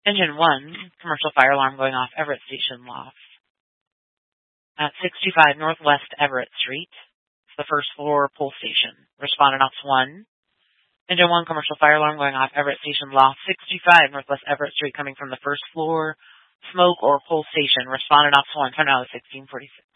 Engine 1, commercial fire alarm going off Everett Station Loft. At 65 Northwest Everett Street, it's the first floor pull station. Respondent Ops 1. Engine 1, commercial fire alarm going off Everett Station Loft, 65 Northwest Everett Street, coming from the first floor, smoke or pull station. Respondent Ops 1, turn out at 1646.